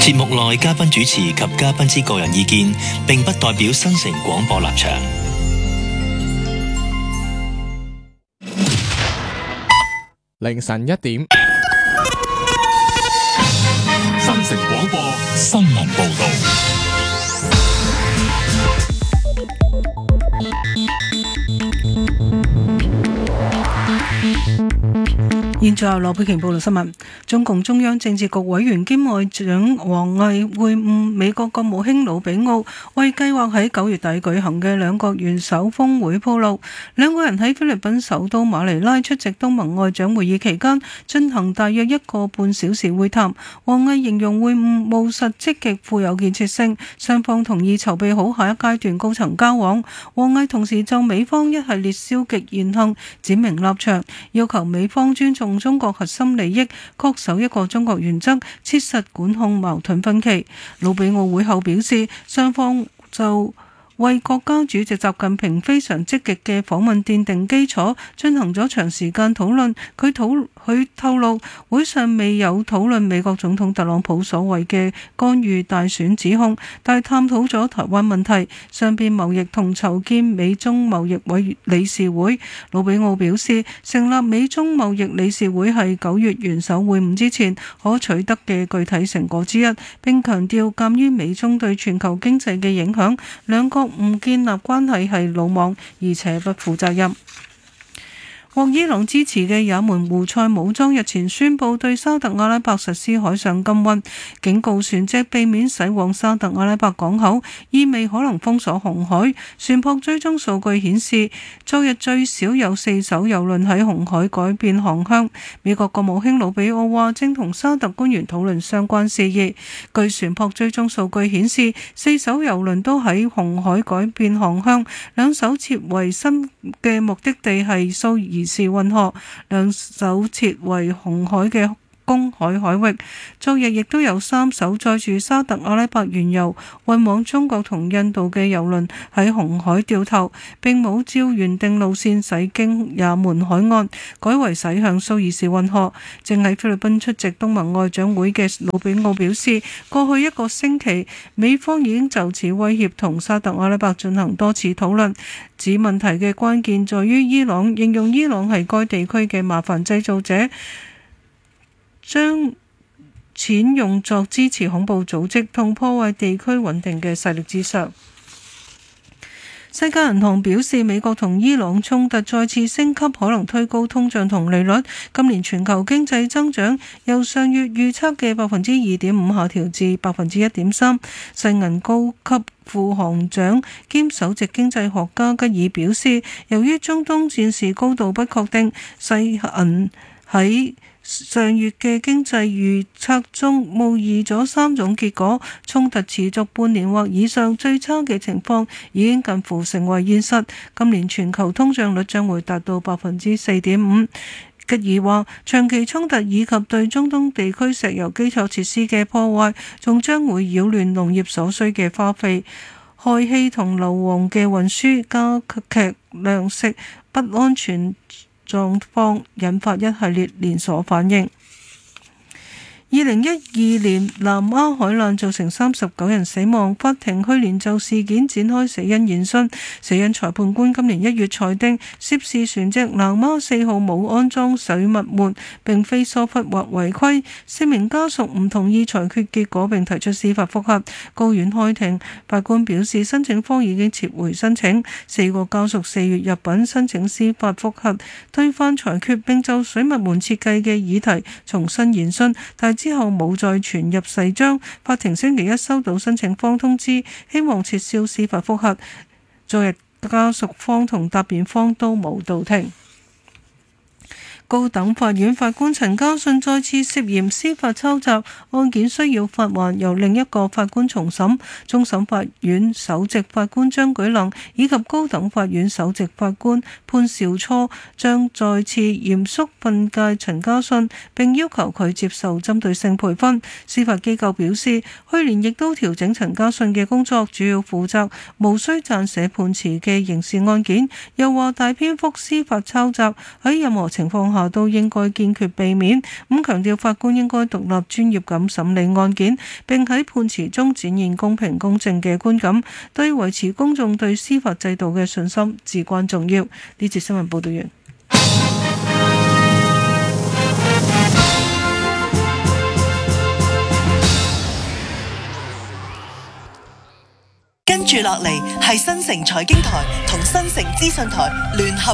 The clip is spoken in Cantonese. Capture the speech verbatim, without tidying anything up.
節目內嘉賓主持及嘉賓之個人意見，並不代表新城廣播立場。 凌晨一點， 新城廣播新聞報道。 現在由羅佩瓊報道新聞。中共中央政治局委員兼外長王毅會晤美國國務卿魯比奧，為計劃喺九月底舉行嘅兩國元首峰會鋪路。兩個人喺菲律賓首都馬尼拉出席東盟外長會議期間，進行大約一個半小時會談。王毅形容會晤務實、積極、富有建設性，雙方同意籌備好下一階段高層交往。王毅同時就美方一系列消極言行展明立場，要求美方尊重中國核心利益，恪守一個中國原則，切實管控矛盾分歧。魯比奧會後表示，雙方就為國家主席習近平非常積極嘅訪問奠定基礎，進行咗長時間討論。佢討佢透露，會上未有討論美國總統特朗普所謂嘅干預大選指控，但係探討咗台灣問題、雙邊貿易同籌建美中貿易委理事會。魯比奧表示，成立美中貿易理事會係九月元首會晤之前可取得嘅具體成果之一，並強調鑑於美中對全球經濟嘅影響，兩國唔建立關係係魯莽而且不負責任。獲伊朗支持嘅也門胡塞武裝日前宣布對沙特阿拉伯實施海上禁運，警告船隻避免駛往沙特阿拉伯港口，意味可能封鎖紅海。船舶追蹤數據顯示，昨日最少有四艘郵輪喺紅海改變航向。美國國務卿魯比奧話正同沙特官員討論相關事宜。據船舶追蹤數據顯示，四艘郵輪都喺紅海改變航向，兩艘設為新嘅目的地係蘇伊士運河，兩艘設為紅海嘅公海海域。昨日亦都有三艘載住沙特阿拉伯原油運往中國同印度嘅郵輪喺紅海掉頭，並冇照原定路線駛經也門海岸，改為駛向蘇伊士運河。正喺菲律賓出席東盟外長會嘅魯比奧表示，過去一個星期美方已經就此威脅同沙特阿拉伯進行多次討論，指問題嘅關鍵在於伊朗，形容伊朗係該地區嘅麻煩製造者，將錢用作支持恐怖組織同破壞地區穩定嘅勢力之上。世界銀行表示，美國同伊朗衝突再次升級，可能推高通脹同利率。今年全球經濟增長由上月預測嘅百分之二點五下調至百分之一點三。世銀高級副行長兼首席經濟學家吉爾表示，由於中東戰事高度不確定，世銀喺上月嘅經濟預測中模擬咗三種結果，衝突持續半年或以上，最差嘅情況已經近乎成為現實。今年全球通脹率將會達到百分之四點五。吉爾話，長期衝突以及對中東地區石油基礎設施嘅破壞，仲將會擾亂農業所需嘅花費、氦氣同硫磺嘅運輸，加劇糧食不安全狀況，引發一系列連鎖反應。二零一二年南丫海難造成三十九人死亡，法庭去年就事件展開死因研訊。死因裁判官今年一月裁定，涉事船隻南丫四號冇安裝水密門，並非疏忽或違規。四名家屬唔同意裁決結果，並提出司法覆核。高院開庭，法官表示申請方已經撤回申請。四個家屬四月入稟申請司法覆核，推翻裁決，並就水密門設計嘅議題重新研訊，但之後冇再傳入誓章。法庭星期一收到申請方通知，希望撤銷司法覆核。昨日家屬方同答辯方都冇到庭。高等法院法官陳家信再次涉嫌司法抄襲案件，需要發還由另一個法官重審。終審法院首席法官張舉能以及高等法院首席法官潘兆初將再次嚴肅訓誡陳家信，並要求佢接受針對性培訓。司法機構表示，去年亦都調整陳家信嘅工作，主要負責無需撰寫判詞嘅刑事案件。又話大篇幅司法抄襲喺任何情況下下都應該堅決避免。咁強調法官應該獨立專業咁審理案件，並喺判詞中展現公平公正嘅觀感，對維持公眾對司法制度嘅信心至關重要。呢節新聞報道完。 跟住落嚟係新城財經台同新城資訊台聯合